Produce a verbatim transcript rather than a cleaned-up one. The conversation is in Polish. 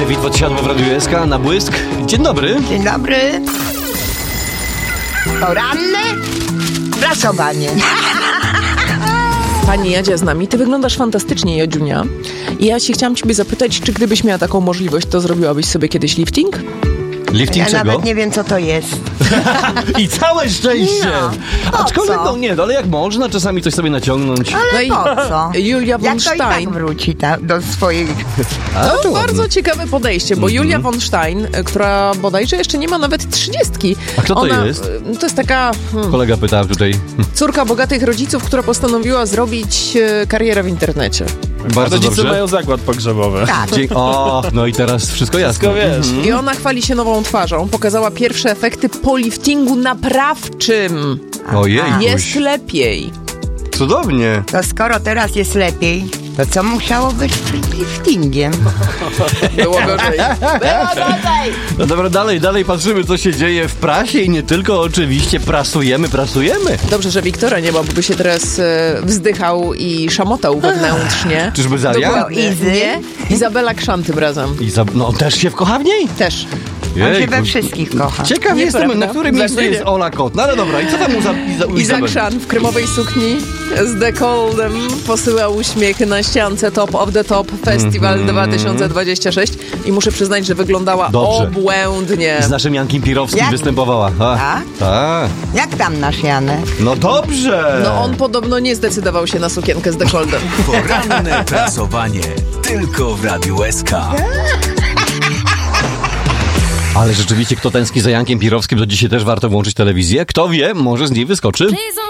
Wit Podsiadło w Radiu S K na błysk. Dzień dobry. Dzień dobry. Poranne prasowanie. Pani Jadzia z nami. Ty wyglądasz fantastycznie, Jadziunia. I ja się chciałam ciebie zapytać, czy gdybyś miała taką możliwość, to zrobiłabyś sobie kiedyś lifting? Lifting Ja czego? nawet nie wiem, co to jest. I całe szczęście! No, po Aczkolwiek, co? no nie, no ale jak można czasami coś sobie naciągnąć. Ale No i po co? Julia von Jak to i tak Stein. wróci ta, do swoich... A, To to bardzo ładnie. ciekawe podejście, bo Julia von Stein, y, która bodajże jeszcze nie ma nawet trzydziestki. A kto to Ona, jest? y, To jest taka hmm, Kolega pytał tutaj. córka bogatych rodziców, która postanowiła zrobić y, karierę w internecie. Bardzo Rodzice dobrze. mają zakład pogrzebowy. Tak. Dzie- o, no i teraz wszystko jasne. Wszystko wiesz. I ona chwali się nową twarzą. Pokazała pierwsze efekty po liftingu naprawczym. Ojej, Jest lepiej. cudownie. To skoro teraz jest lepiej, to co musiało być przed liftingiem? Było gorzej. No dobra, dalej, dalej patrzymy, co się dzieje w prasie i nie tylko, oczywiście prasujemy, prasujemy. Dobrze, że Wiktora nie ma, bo by się teraz e, wzdychał i szamotał wewnętrznie. Czyżby Zaria? Dokładnie. Izy? Nie? Izabela Krzan tym razem. I za... No on też się wkocha w niej? Też. On się Jejku. we wszystkich kocha. Ciekaw jestem, Nieprawda. na którym miejscu Dlaczego? jest Ola Kot. No ale dobra, i co tam u, za, i za, u Iza Izabeli? Krzan w kremowej sukni z dekoldem posyła uśmiech na ściance Top of the Top Festival dwa tysiące dwudziesty szósty i muszę przyznać, że wyglądała Dobrze. obłędnie. Z naszym Jankiem Pirowskim Jak? występowała. A, Tak? tak. Jak tam nasz Janek? No dobrze. No on podobno nie zdecydował się na sukienkę z dekoldem. Poranne prasowanie tylko w Radiu S K. Ale rzeczywiście, kto tęskni za Jankiem Pirowskim, to dzisiaj też warto włączyć telewizję. Kto wie, może z niej wyskoczy. Please